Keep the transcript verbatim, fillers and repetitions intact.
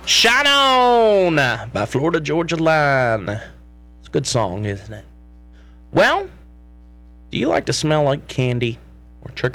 Shine On by Florida Georgia Line. It's a good song, isn't it? Well, do you like to smell like candy or trick